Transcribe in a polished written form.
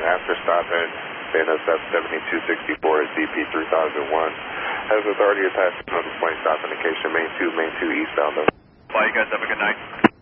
after stopping NSF 7264 at DP 3001. Has authority attached to the point stop indication, main 2 eastbound. Bye, you guys have a good night.